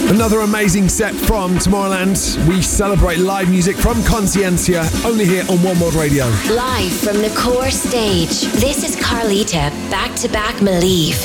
Another amazing set from Tomorrowland. We celebrate live music from Consciencia, only here on One World Radio. Live from the core stage, this is Carlita, back-to-back Malieve.